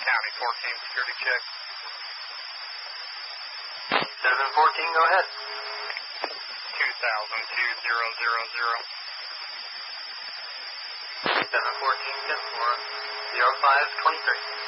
County 14 security check. 714, go ahead. 2000. 714, 10-4, 0523.